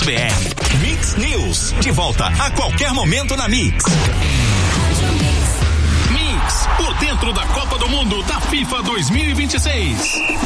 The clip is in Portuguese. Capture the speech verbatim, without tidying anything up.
Mix News, de volta a qualquer momento na Mix. Mix, por dentro da Copa do Mundo da FIFA dois mil e vinte e seis.